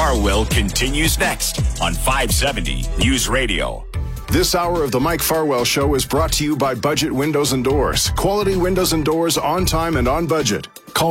Farwell continues next on 570 News Radio. This hour of the Mike Farwell Show is brought to you by Budget Windows and Doors. Quality windows and doors on time and on budget. Call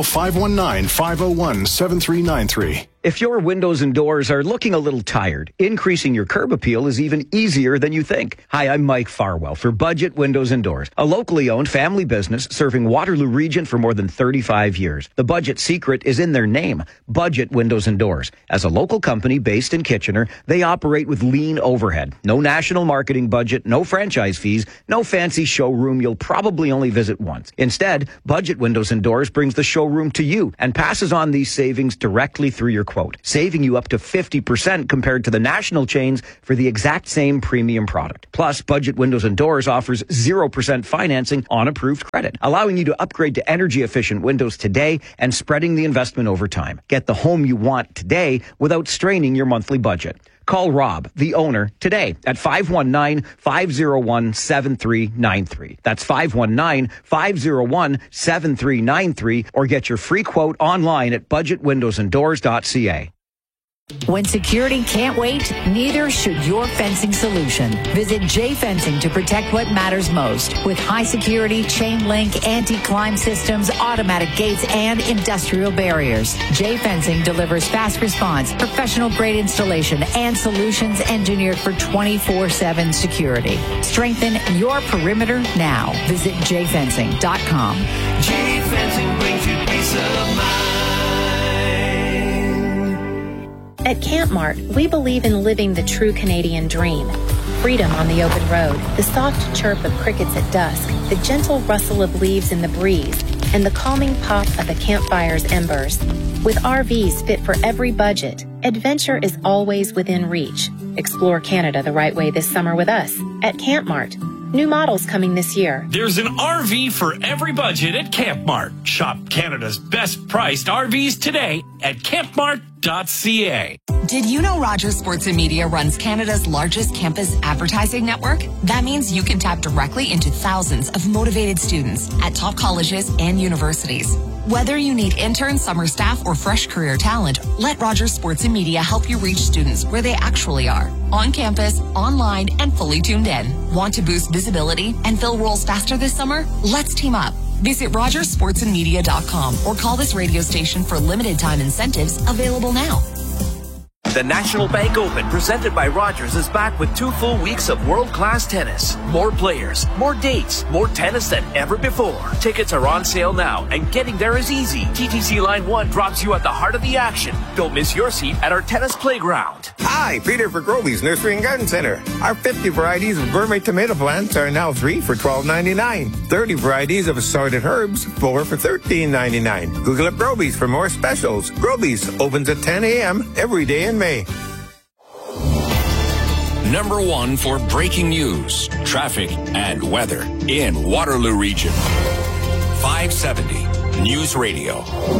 519-501-7393. If your windows and doors are looking a little tired, increasing your curb appeal is even easier than you think. Hi, I'm Mike Farwell for Budget Windows and Doors, a locally owned family business serving Waterloo Region for more than 35 years. The Budget secret is in their name, Budget Windows and Doors. As a local company based in Kitchener, they operate with lean overhead. No national marketing budget, no franchise fees, no fancy showroom you'll probably only visit once. Instead, Budget Windows and Doors brings the showroom to you and passes on these savings directly through your quote, saving you up to 50% compared to the national chains for the exact same premium product. Plus, Budget Windows and Doors offers 0% financing on approved credit, allowing you to upgrade to energy-efficient windows today and spreading the investment over time. Get the home you want today without straining your monthly budget. Call Rob, the owner, today at 519-501-7393. That's 519-501-7393, or get your free quote online at budgetwindowsanddoors.ca. When security can't wait, neither should your fencing solution. Visit J Fencing to protect what matters most. With high security, chain link, anti-climb systems, automatic gates, and industrial barriers. J Fencing delivers fast response, professional grade installation, and solutions engineered for 24/7 security. Strengthen your perimeter now. Visit jfencing.com. J Fencing brings you peace of mind. At Camp Mart, we believe in living the true Canadian dream. Freedom on the open road, the soft chirp of crickets at dusk, the gentle rustle of leaves in the breeze, and the calming pop of a campfire's embers. With RVs fit for every budget, adventure is always within reach. Explore Canada the right way this summer with us at Camp Mart. New models coming this year. There's an RV for every budget at Camp Mart. Shop Canada's best priced RVs today at campmart.ca. Did you know Rogers Sports and Media runs Canada's largest campus advertising network? That means you can tap directly into thousands of motivated students at top colleges and universities. Whether you need interns, summer staff, or fresh career talent, let Rogers Sports and Media help you reach students where they actually are. On campus, online, and fully tuned in. Want to boost visibility and fill roles faster this summer? Let's team up. Visit RogersSportsandMedia.com or call this radio station for limited time incentives available now. The National Bank Open, presented by Rogers, is back with 2 full weeks of world-class tennis. More players, more dates, more tennis than ever before. Tickets are on sale now, and getting there is easy. TTC Line 1 drops you at the heart of the action. Don't miss your seat at our tennis playground. Hi, Peter for Groby's Nursery and Garden Center. Our 50 varieties of gourmet tomato plants are now 3 for $12.99. 30 varieties of assorted herbs, 4 for $13.99. Google up Groby's for more specials. Groby's opens at 10 a.m. every day in May. Number 1 for breaking news, traffic, and weather in Waterloo Region. 570 News Radio.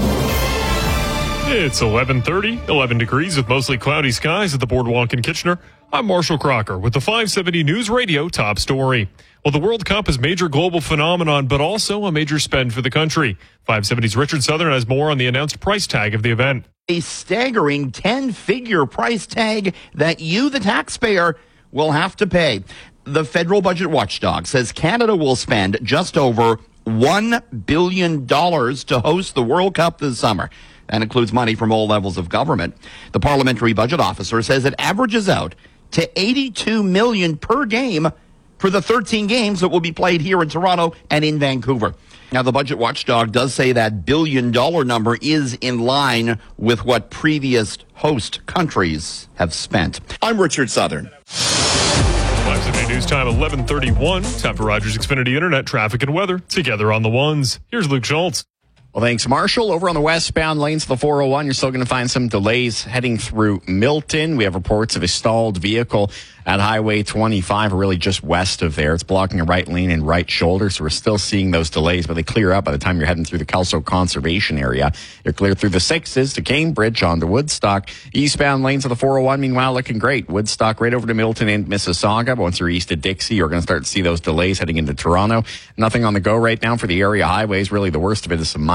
It's 11:30, 11 degrees with mostly cloudy skies at the Boardwalk in Kitchener. I'm Marshall Crocker with the 570 News Radio top story. Well, the World Cup is a major global phenomenon, but also a major spend for the country. 570's Richard Southern has more on the announced price tag of the event. A staggering 10-figure price tag that you, the taxpayer, will have to pay. The federal budget watchdog says Canada will spend just over $1 billion to host the World Cup this summer. That includes money from all levels of government. The parliamentary budget officer says it averages out to $82 million per game for the 13 games that will be played here in Toronto and in Vancouver. Now, the budget watchdog does say that billion-dollar number is in line with what previous host countries have spent. I'm Richard Southern. 570 News Time, 11:31. Time for Rogers Xfinity Internet traffic and weather together on the ones. Here's Luke Schultz. Well, thanks, Marshall. Over on the westbound lanes of the 401, you're still going to find some delays heading through Milton. We have reports of a stalled vehicle at Highway 25, or really just west of there. It's blocking a right lane and right shoulder, so we're still seeing those delays, but they clear up by the time you're heading through the Kelso Conservation Area. You're clear through the 6s to Cambridge on to Woodstock. Eastbound lanes of the 401, meanwhile, looking great. Woodstock right over to Milton and Mississauga. But once you're east of Dixie, you're going to start to see those delays heading into Toronto. Nothing on the go right now for the area highways. Really, the worst of it is some minor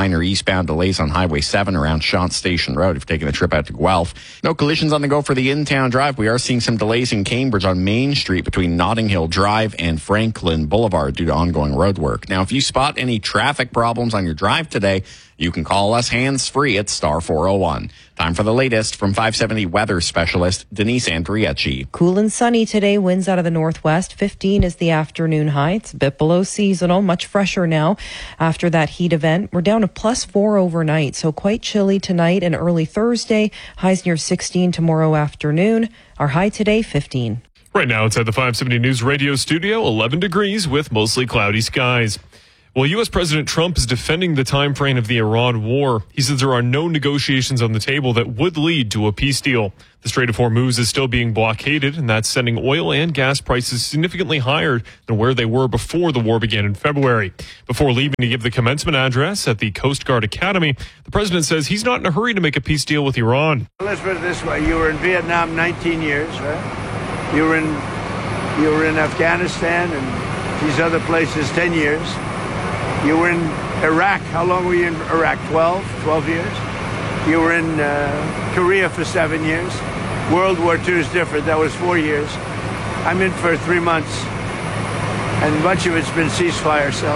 minor eastbound delays on Highway 7 around Shant Station Road if you're taking a trip out to Guelph. No collisions on the go for the in-town drive. We are seeing some delays in Cambridge on Main Street between Notting Hill Drive and Franklin Boulevard due to ongoing road work. Now, if you spot any traffic problems on your drive today, you can call us hands-free at star 401. Time for the latest from 570 weather specialist Denise Andriecci. Cool and sunny today, winds out of the northwest. 15 is the afternoon high. It's a bit below seasonal, much fresher now after that heat event. We're down to +4 overnight, so quite chilly tonight and early Thursday. Highs near 16 tomorrow afternoon. Our high today, 15. Right now, it's at the 570 News Radio studio, 11 degrees with mostly cloudy skies. Well, U.S. President Trump is defending the time frame of the Iran war. He says there are no negotiations on the table that would lead to a peace deal. The Strait of Hormuz is still being blockaded, and that's sending oil and gas prices significantly higher than where they were before the war began in February. Before leaving to give the commencement address at the Coast Guard Academy, the president says he's not in a hurry to make a peace deal with Iran. Let's put it this way. You were in Vietnam 19 years, right? You were in Afghanistan and these other places 10 years. You were in Iraq. How long were you in Iraq? 12 years? You were in Korea for 7 years. World War II is different. That was 4 years. I'm in for 3 months. And much of it's been ceasefire, so.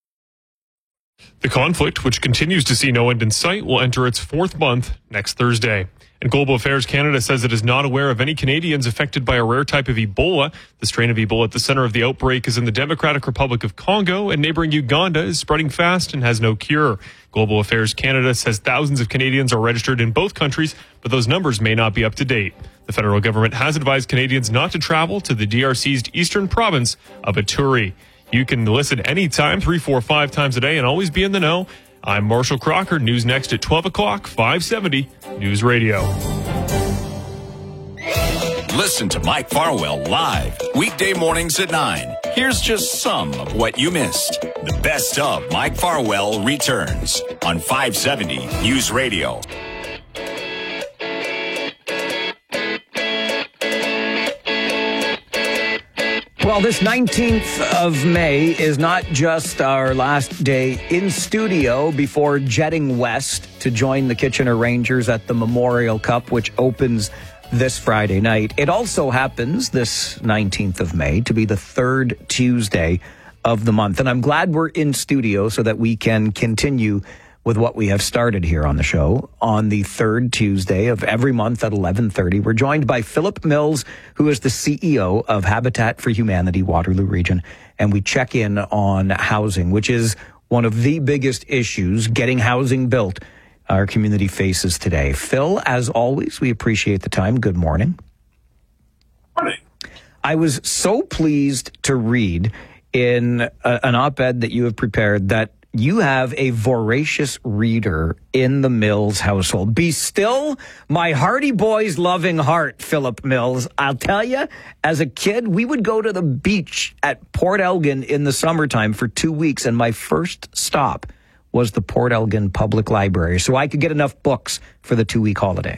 The conflict, which continues to see no end in sight, will enter its 4th month next Thursday. And Global Affairs Canada says it is not aware of any Canadians affected by a rare type of Ebola. The strain of Ebola at the center of the outbreak is in the Democratic Republic of Congo, and neighboring Uganda is spreading fast and has no cure. Global Affairs Canada says thousands of Canadians are registered in both countries, but those numbers may not be up to date. The federal government has advised Canadians not to travel to the DRC's eastern province of Ituri. You can listen anytime, 3, 4, 5 times a day, and always be in the know. I'm Marshall Crocker. News next at 12 o'clock, 570 News Radio. Listen to Mike Farwell live weekday mornings at 9. Here's just some of what you missed. The best of Mike Farwell returns on 570 News Radio. Well, this 19th of May is not just our last day in studio before jetting west to join the Kitchener Rangers at the Memorial Cup, which opens this Friday night. It also happens, this 19th of May, to be the 3rd Tuesday of the month. And I'm glad we're in studio so that we can continue with what we have started here on the show on the 3rd Tuesday of every month at 11:30. We're joined by Philip Mills, who is the CEO of Habitat for Humanity Waterloo Region, and we check in on housing, which is one of the biggest issues, getting housing built our community faces today. Phil, as always, we appreciate the time. Good morning. Morning. I was so pleased to read in an op-ed that you have prepared that you have a voracious reader in the Mills household. Be still, my Hardy Boys loving heart, Philip Mills. I'll tell you, as a kid, we would go to the beach at Port Elgin in the summertime for 2 weeks, and my first stop was the Port Elgin Public Library, so I could get enough books for the 2-week holiday.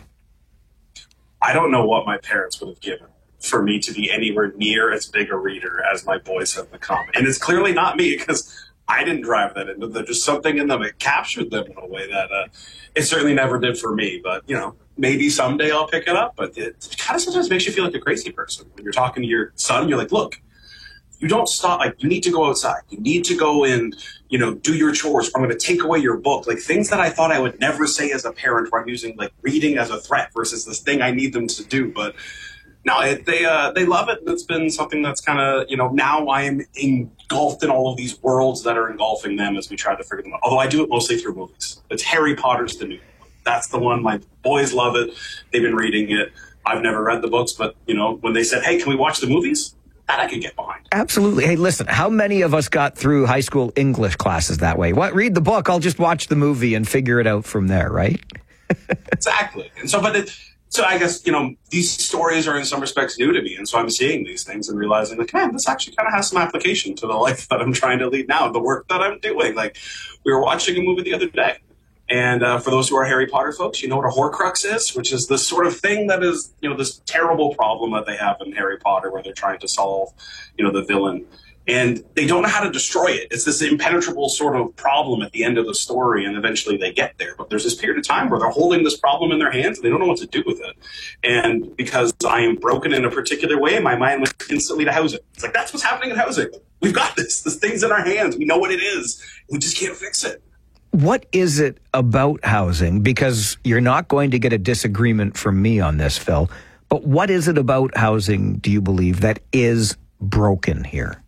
I don't know what my parents would have given for me to be anywhere near as big a reader as my boys have become. And it's clearly not me, because I didn't drive that into them. There's something in them that captured them in a way that it certainly never did for me. But, you know, maybe someday I'll pick it up. But it kind of sometimes makes you feel like a crazy person. When you're talking to your son, you're like, look, you don't stop. Like, you need to go outside. You need to go and, you know, do your chores. I'm going to take away your book. Like, things that I thought I would never say as a parent, where I'm using, like, reading as a threat versus this thing I need them to do. But no, they love it. It's been something that's kind of, you know, now I am engulfed in all of these worlds that are engulfing them as we try to figure them out. Although I do it mostly through movies. It's Harry Potter's the new one. That's the one. My boys love it. They've been reading it. I've never read the books, but, you know, when they said, hey, can we watch the movies? That I could get behind. Absolutely. Hey, listen, how many of us got through high school English classes that way? What? Read the book, I'll just watch the movie and figure it out from there, right? Exactly. And so, so I guess, you know, these stories are in some respects new to me. And so I'm seeing these things and realizing, like, man, this actually kind of has some application to the life that I'm trying to lead now, the work that I'm doing. Like, we were watching a movie the other day. And for those who are Harry Potter folks, you know what a Horcrux is, which is this sort of thing that is, you know, this terrible problem that they have in Harry Potter where they're trying to solve, you know, the villain And they don't know how to destroy it. It's this impenetrable sort of problem at the end of the story, and eventually they get there. But there's this period of time where they're holding this problem in their hands, and they don't know what to do with it. And because I am broken in a particular way, my mind went instantly to housing. It's like, that's what's happening in housing. We've got this. This thing's in our hands. We know what it is. We just can't fix it. What is it about housing? Because you're not going to get a disagreement from me on this, Phil. But what is it about housing, do you believe, that is broken here?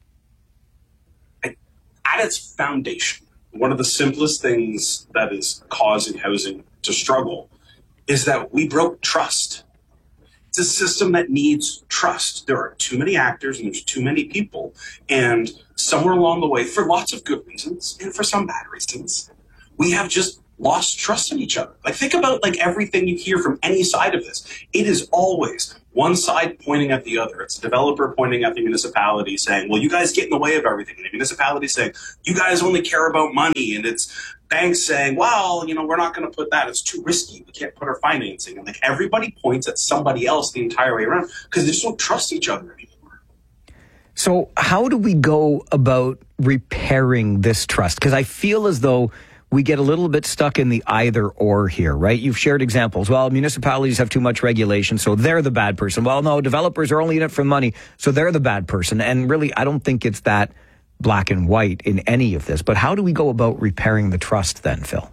At its foundation, one of the simplest things that is causing housing to struggle is that we broke trust. It's a system that needs trust. There are too many actors and there's too many people. And somewhere along the way, for lots of good reasons and for some bad reasons, we have just lost trust in each other. Like, think about like everything you hear from any side of this. It is always one side pointing at the other. It's a developer pointing at the municipality saying, well, you guys get in the way of everything. And the municipality saying, you guys only care about money. And it's banks saying, well, we're not going to put that. It's too risky. We can't put our financing. And like everybody points at somebody else the entire way around because they just don't trust each other anymore. So how do we go about repairing this trust? Because I feel as though we get a little bit stuck in the either or here, right? You've shared examples. Well, municipalities have too much regulation, so they're the bad person. Well, no, developers are only in it for money, so they're the bad person. And really, I don't think it's that black and white in any of this. But how do we go about repairing the trust then, Phil?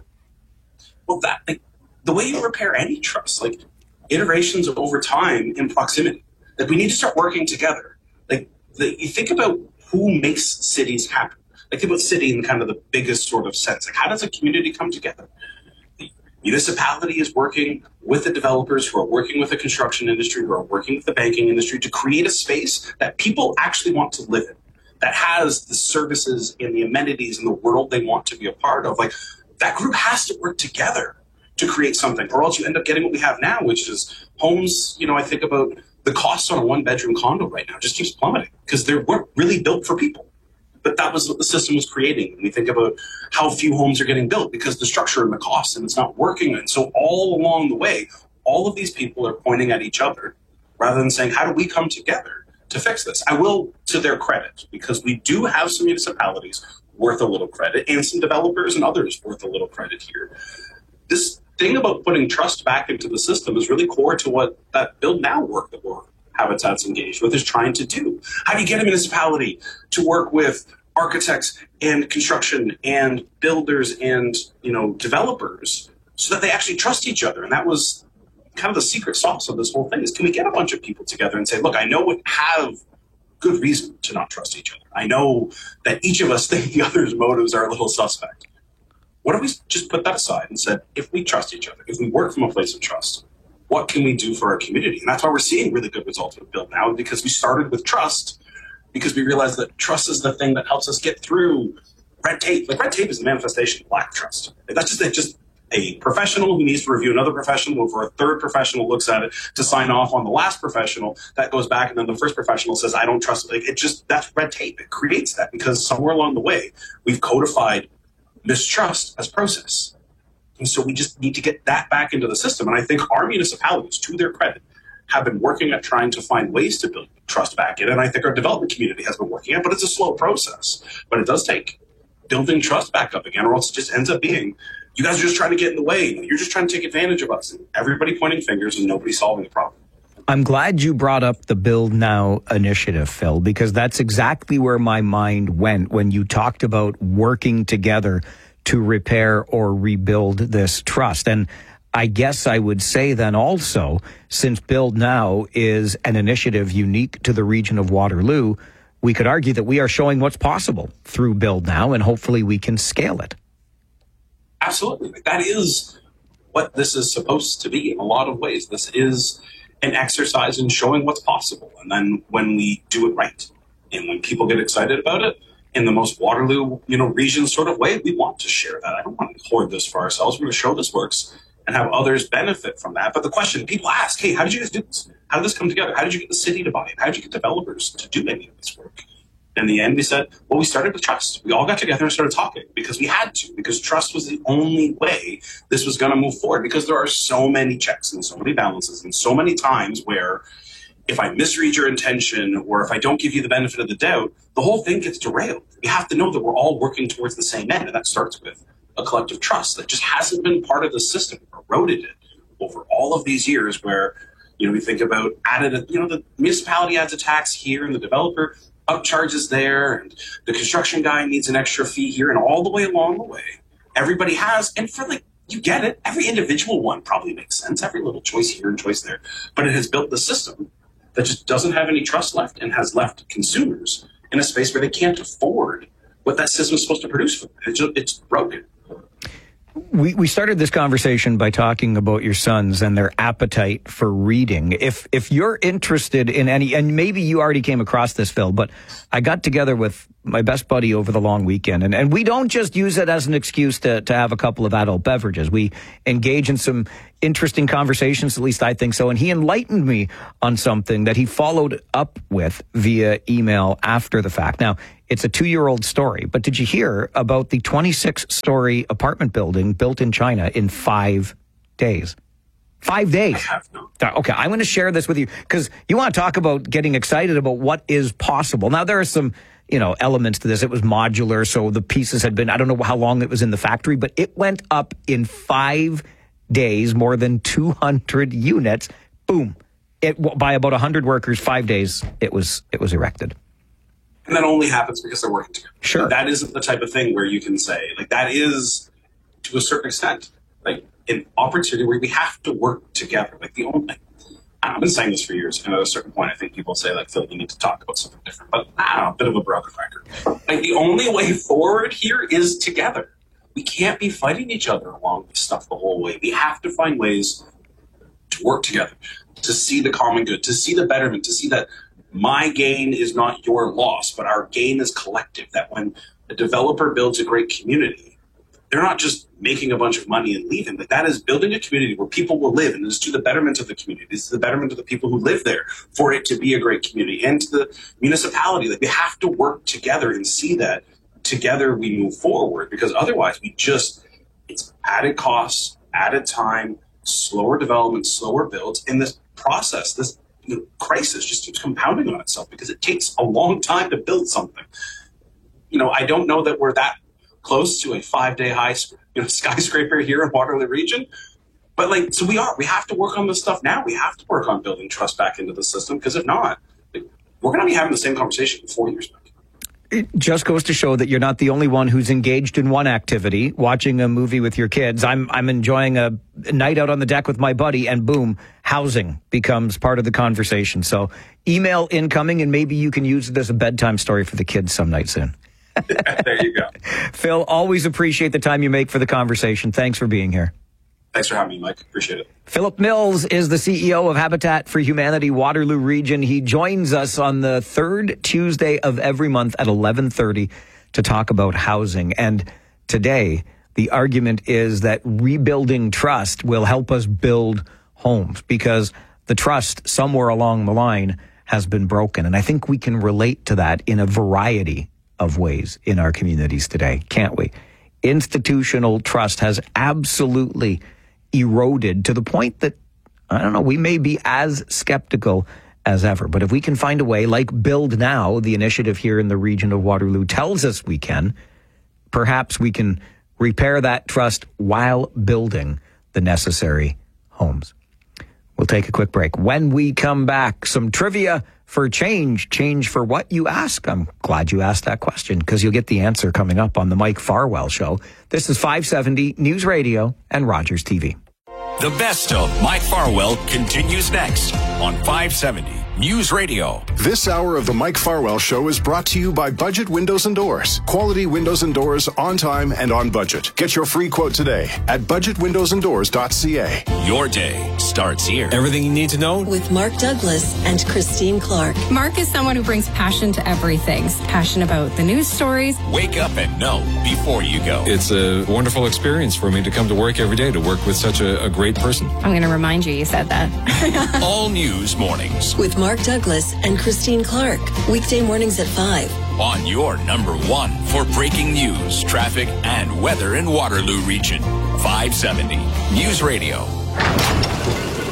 Well, the way you repair any trust, like iterations over time in proximity. Like, we need to start working together. Like, you think about who makes cities happen. Like, think about city in kind of the biggest sort of sense. Like, how does a community come together? The municipality is working with the developers who are working with the construction industry, who are working with the banking industry to create a space that people actually want to live in, that has the services and the amenities and the world they want to be a part of. Like, that group has to work together to create something, or else you end up getting what we have now, which is homes. I think about the costs on a one-bedroom condo right now just keeps plummeting because they weren't really built for people. But that was what the system was creating. And we think about how few homes are getting built because the structure and the cost, and it's not working. And so all along the way, all of these people are pointing at each other rather than saying, how do we come together to fix this? I will, to their credit, because we do have some municipalities worth a little credit and some developers and others worth a little credit here. This thing about putting trust back into the system is really core to what that Build Now work that we're Habitat's engaged with is trying to do. How do you get a municipality to work with architects and construction and builders and developers so that they actually trust each other? And that was kind of the secret sauce of this whole thing, is can we get a bunch of people together and say, look, I know we have good reason to not trust each other. I know that each of us think the other's motives are a little suspect. What if we just put that aside and said, if we trust each other, if we work from a place of trust, what can we do for our community? And that's why we're seeing really good results with Build Now, because we started with trust, because we realized that trust is the thing that helps us get through red tape. Like, red tape is the manifestation of lack of trust. That's just a professional who needs to review another professional, or a third professional looks at it to sign off on the last professional. That goes back, and then the first professional says, I don't trust it. That's red tape. It creates that because somewhere along the way, we've codified mistrust as process. And so we just need to get that back into the system. And I think our municipalities, to their credit, have been working at trying to find ways to build trust back in. And I think our development community has been working at it, but it's a slow process. But it does take building trust back up again, or else it just ends up being, you guys are just trying to get in the way. You're just trying to take advantage of us. And everybody pointing fingers and nobody solving the problem. I'm glad you brought up the Build Now initiative, Phil, because that's exactly where my mind went when you talked about working together to repair or rebuild this trust. And I guess I would say then also, since Build Now is an initiative unique to the region of Waterloo, we could argue that we are showing what's possible through Build Now, and hopefully we can scale it. Absolutely. That is what this is supposed to be in a lot of ways. This is an exercise in showing what's possible. And then when we do it right, and when people get excited about it, in the most Waterloo, region sort of way, we want to share that. I don't want to hoard this for ourselves. We're going to show this works and have others benefit from that. But the question people ask, hey, how did you guys do this? How did this come together? How did you get the city to buy it? How did you get developers to do any of this work? In the end, we said, well, we started with trust. We all got together and started talking because we had to, because trust was the only way this was going to move forward, because there are so many checks and so many balances and so many times where if I misread your intention or if I don't give you the benefit of the doubt, the whole thing gets derailed. You have to know that we're all working towards the same end, and that starts with a collective trust that just hasn't been part of the system, eroded it over all of these years where, we think about the municipality adds a tax here and the developer upcharges there and the construction guy needs an extra fee here, and all the way along the way, everybody has, and for you get it, every individual one probably makes sense, every little choice here and choice there, but it has built the system that just doesn't have any trust left and has left consumers in a space where they can't afford what that system is supposed to produce for them. It's broken. We started this conversation by talking about your sons and their appetite for reading. If you're interested in any, and maybe you already came across this, Phil, but I got together with my best buddy over the long weekend, and we don't just use it as an excuse to have a couple of adult beverages. We engage in some interesting conversations, at least I think so, and he enlightened me on something that he followed up with via email after the fact. Now, it's a 2-year-old story, but did you hear about the 26-story apartment building built in China in 5 days? 5 days. I have no. Okay, I'm going to share this with you because you want to talk about getting excited about what is possible. Now, there are some, elements to this. It was modular, so the pieces had been, I don't know how long it was in the factory, but it went up in 5 days, more than 200 units. Boom. By about 100 workers, 5 days, it was erected. And that only happens because they're working together. Sure. That isn't the type of thing where you can say, that is, to a certain extent, an opportunity where we have to work together. I've been saying this for years, and at a certain point, I think people say, Phil, you need to talk about something different. But a bit of a broken record. The only way forward here is together. We can't be fighting each other along this stuff the whole way. We have to find ways to work together, to see the common good, to see the betterment, to see that my gain is not your loss, but our gain is collective. That when a developer builds a great community, they're not just making a bunch of money and leaving, but that is building a community where people will live, and it's to the betterment of the community. It's the betterment of the people who live there for it to be a great community, and to the municipality. We have to work together and see that together we move forward, because otherwise it's added costs, added time, slower development, slower builds, and this process, this crisis just keeps compounding on itself because it takes a long time to build something. I don't know that we're that close to a 5-day high skyscraper here in Waterloo region, but so we have to work on this stuff now. We have to work on building trust back into the system, because if not, we're going to be having the same conversation in 4 years back. It just goes to show that you're not the only one who's engaged in one activity, watching a movie with your kids. I'm enjoying a night out on the deck with my buddy, and boom, housing becomes part of the conversation. So email incoming, and maybe you can use it as a bedtime story for the kids some night soon. There you go. Phil, always appreciate the time you make for the conversation. Thanks for being here. Thanks for having me, Mike. Appreciate it. Philip Mills is the CEO of Habitat for Humanity Waterloo Region. He joins us on the third Tuesday of every month at 11:30 to talk about housing. And today, the argument is that rebuilding trust will help us build homes, because the trust somewhere along the line has been broken. And I think we can relate to that in a variety of ways in our communities today, can't we? Institutional trust has absolutely eroded to the point that, I don't know, we may be as skeptical as ever. But if we can find a way, like Build Now, the initiative here in the region of Waterloo tells us we can, perhaps we can repair that trust while building the necessary homes. We'll take a quick break. When we come back, some trivia for change. Change for what, you ask? I'm glad you asked that question, because you'll get the answer coming up on the Mike Farwell Show. This is 570 News Radio and Rogers TV. The best of Mike Farwell continues next on 570 News Radio. This hour of the Mike Farwell Show is brought to you by Budget Windows and Doors. Quality windows and doors on time and on budget. Get your free quote today at budgetwindowsanddoors.ca. Your day starts here. Everything you need to know with Mark Douglas and Christine Clark. Mark is someone who brings passion to everything. Passion about the news stories. Wake up and know before you go. It's a wonderful experience for me to come to work every day, to work with such a great person. I'm going to remind you said that. All news mornings with Mark Douglas and Christine Clark. Weekday mornings at 5. On your number one for breaking news, traffic, and weather in Waterloo region. 570 News Radio.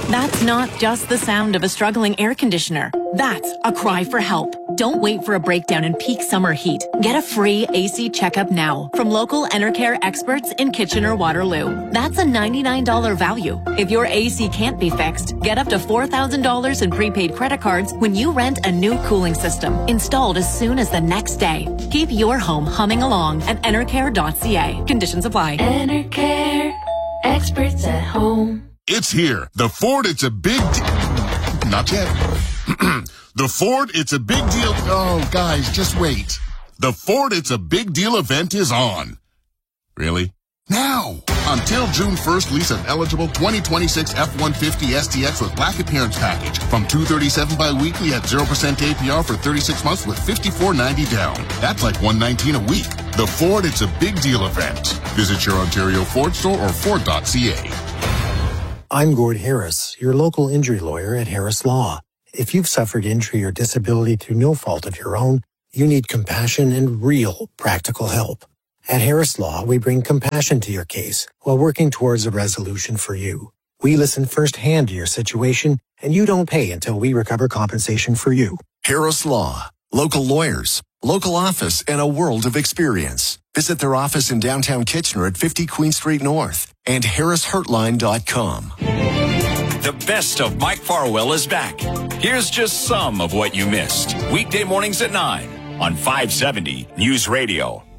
That's not just the sound of a struggling air conditioner. That's a cry for help. Don't wait for a breakdown in peak summer heat. Get a free AC checkup now from local Enercare experts in Kitchener-Waterloo. That's a $99 value. If your AC can't be fixed, get up to $4,000 in prepaid credit cards when you rent a new cooling system installed as soon as the next day. Keep your home humming along at enercare.ca. Conditions apply. Enercare, experts at home. It's here. The Ford It's a Big Not yet. The Ford It's a Big Deal. Oh, guys, just wait. The Ford It's a Big Deal event is on. Really? Now! Until June 1st, lease an eligible 2026 F-150 STX with Black Appearance Package from $237 bi-weekly at 0% APR for 36 months with $54.90 down. That's like $119 a week. The Ford It's a Big Deal event. Visit your Ontario Ford store or Ford.ca. I'm Gord Harris, your local injury lawyer at Harris Law. If you've suffered injury or disability through no fault of your own, you need compassion and real practical help. At Harris Law, we bring compassion to your case while working towards a resolution for you. We listen firsthand to your situation, and you don't pay until we recover compensation for you. Harris Law. Local lawyers, local office, and a world of experience. Visit their office in downtown Kitchener at 50 Queen Street North and harrishurtline.com. The best of Mike Farwell is back. Here's just some of what you missed. Weekday mornings at 9 on 570 News Radio.